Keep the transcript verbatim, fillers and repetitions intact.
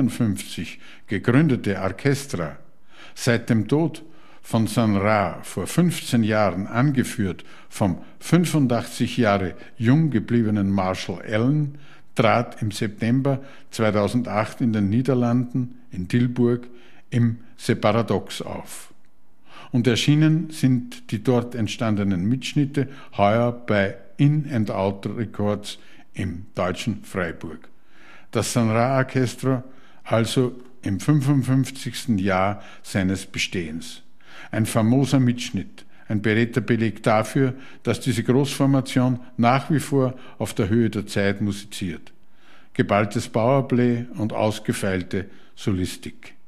neunzehnhundertfünfundfünfzig gegründete Orchestra, seit dem Tod von Sun Ra vor fünfzehn Jahren angeführt vom fünfundachtzig Jahre jung gebliebenen Marshall Allen, trat im September zweitausendacht in den Niederlanden, in Tilburg, im Separadox auf. Und erschienen sind die dort entstandenen Mitschnitte heuer bei In and Out Records im deutschen Freiburg. Das Sun Ra Orchestra also im fünfundfünfzigsten Jahr seines Bestehens. Ein famoser Mitschnitt, ein beredter Beleg dafür, dass diese Großformation nach wie vor auf der Höhe der Zeit musiziert. Geballtes Powerplay und ausgefeilte Solistik.